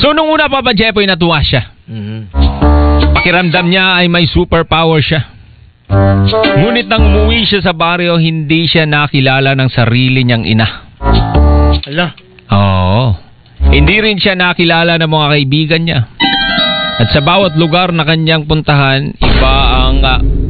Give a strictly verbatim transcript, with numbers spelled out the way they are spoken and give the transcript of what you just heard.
So nung una Papa Jepoy natuwa siya. Mhm. Pakiramdam niya ay may superpower siya. Ngunit nang umuwi siya sa baryo, hindi siya nakilala ng sarili niyang ina. Ala. Oo. Hindi rin siya nakilala ng mga kaibigan niya. At sa bawat lugar na kanyang puntahan, iba ang uh,